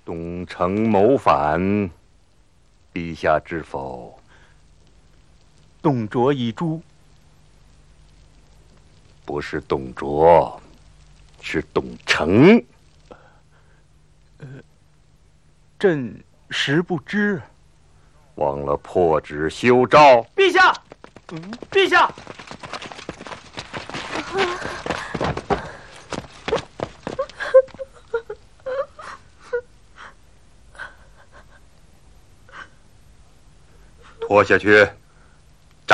东城谋反，陛下知否？ 董卓已诛。 不是董卓，是董承。 朕实不知。 忘了破纸修诏。 陛下，陛下。 拖下去。